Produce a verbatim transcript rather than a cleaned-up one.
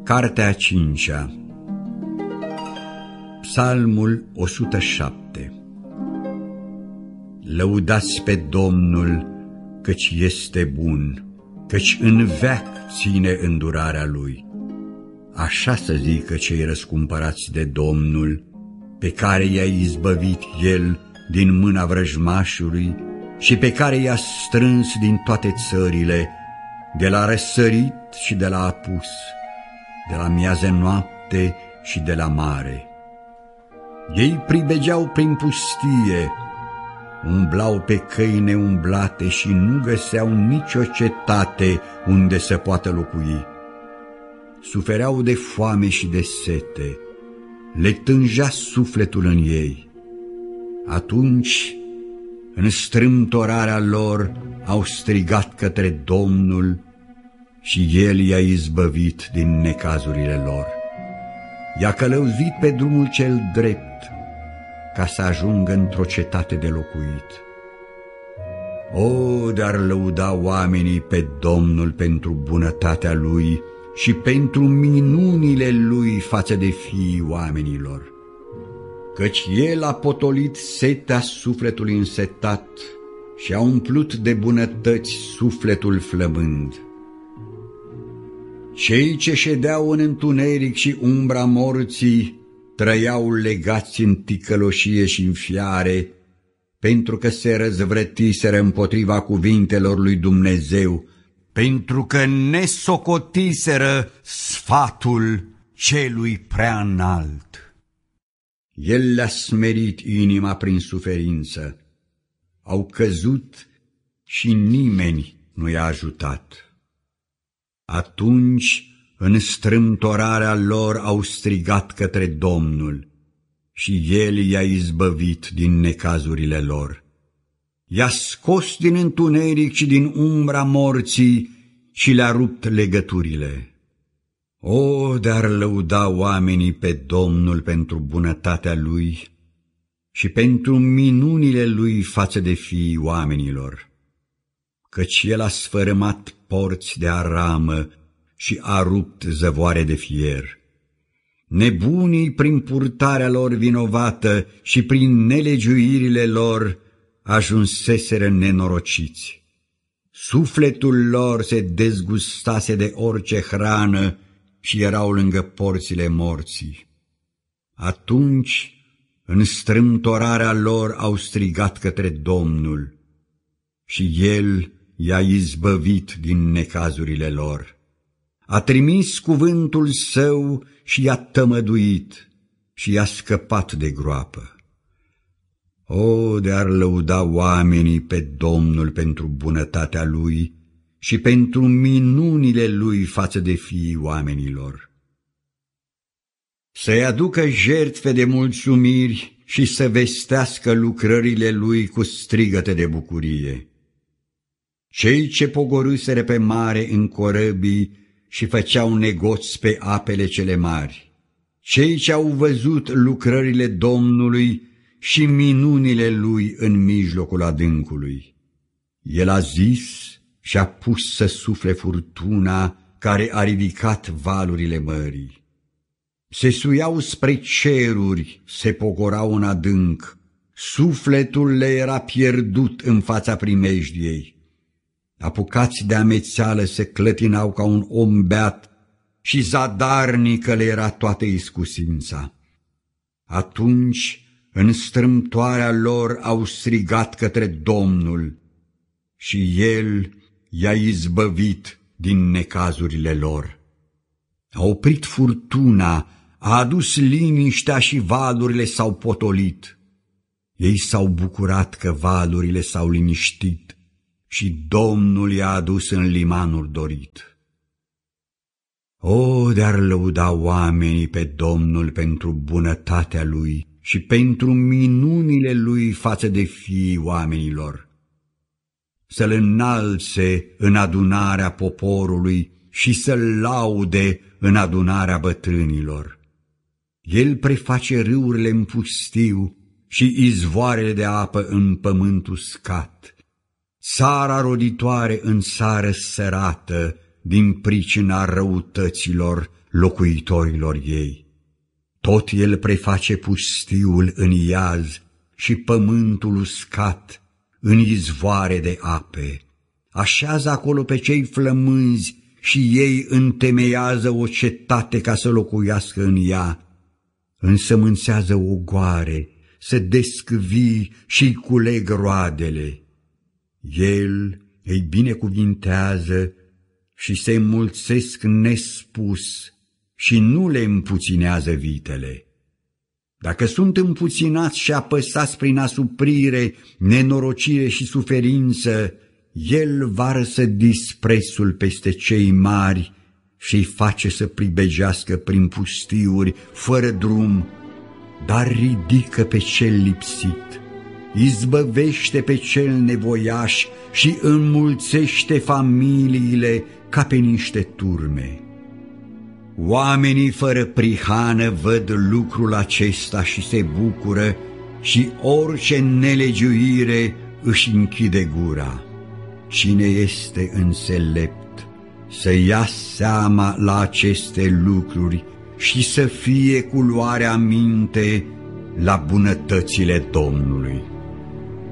Cartea a cincea. Psalmul o sută șapte. Lăudați pe Domnul, căci este bun, căci în veac ține îndurarea Lui. Așa să zică cei răscumpărați de Domnul, pe care i-a izbăvit El din mâna vrăjmașului și pe care i-a strâns din toate țările, de la răsărit și de la apus, de la miază noapte și de la mare. Ei pribegeau prin pustie, umblau pe căi neumblate și nu găseau nicio cetate unde să poată locui. Sufereau de foame și de sete, le tângea sufletul în ei. Atunci, în strâmtorarea lor, au strigat către Domnul și El i-a izbăvit din necazurile lor. I-a călăuzit pe drumul cel drept, ca să ajungă într-o cetate de locuit. O, dar lăuda oamenii pe Domnul pentru bunătatea Lui și pentru minunile Lui față de fiii oamenilor. Căci El a potolit setea sufletului însetat și a umplut de bunătăți sufletul flămând. Cei ce ședeau în întuneric și umbra morții trăiau legați în ticăloșie și în fiare, pentru că se răzvrătiseră împotriva cuvintelor lui Dumnezeu, pentru că nesocotiseră sfatul celui prea înalt. El le-a smerit inima prin suferință, au căzut și nimeni nu i-a ajutat. Atunci, în strâmtorarea lor, au strigat către Domnul și El i-a izbăvit din necazurile lor. I-a scos din întuneric și din umbra morții și le-a rupt legăturile. O, dar lăuda oamenii pe Domnul pentru bunătatea Lui și pentru minunile Lui față de fiii oamenilor, căci El a sfărâmat porți de aramă și a rupt zăvoare de fier. Nebunii prin purtarea lor vinovată și prin nelegiuirile lor ajunseseră nenorociți. Sufletul lor se dezgustase de orice hrană și erau lângă porțile morții. Atunci, în strâmtorarea lor, au strigat către Domnul și El i-a izbăvit din necazurile lor. A trimis cuvântul Său și i-a tămăduit și i-a scăpat de groapă. O, de-ar lăuda oamenii pe Domnul pentru bunătatea Lui și pentru minunile Lui față de fiii oamenilor. Să-i aducă jertfe de mulțumiri și să vestească lucrările Lui cu strigăte de bucurie. Cei ce pogorâseră pe mare în corăbii și făceau negoți pe apele cele mari, cei ce au văzut lucrările Domnului și minunile Lui în mijlocul adâncului. El a zis și a pus să sufle furtuna care a ridicat valurile mării. Se suiau spre ceruri, se pogorau în adânc, sufletul le era pierdut în fața primejdiei. Apucați de amețeală se clătinau ca un om beat și zadarnică le era toată iscusința. Atunci, în strâmtoarea lor, au strigat către Domnul și El i-a izbăvit din necazurile lor. A oprit furtuna, a adus liniștea și valurile s-au potolit. Ei s-au bucurat că valurile s-au liniștit și Domnul i-a adus în limanul dorit. O, de-ar lăuda oamenii pe Domnul pentru bunătatea Lui și pentru minunile Lui față de fiii oamenilor. Să-L înalțe în adunarea poporului și să-L laude în adunarea bătrânilor. El preface râurile în pustiu și izvoarele de apă în pământ uscat. Țara roditoare în țară sărată din pricina răutăților locuitorilor ei. Tot el preface pustiul în iaz și pământul uscat în izvoare de ape. Așează acolo pe cei flămânzi și ei întemeiază o cetate ca să locuiască în ea. Însămânțează ogoare, să descvii și-i culeg roadele. El îi binecuvintează și se înmulțesc nespus și nu le împuținează vitele. Dacă sunt împuținați și apăsați prin asuprire, nenorocire și suferință, el varsă disprețul peste cei mari și-i face să pribegească prin pustiuri, fără drum, dar ridică pe cel lipsit, izbăvește pe cel nevoiaș și înmulțește familiile ca pe niște turme. Oamenii fără prihană văd lucrul acesta și se bucură și orice nelegiuire își închide gura. Cine este înțelept să ia seama la aceste lucruri și să fie cu luarea minte la bunătățile Domnului.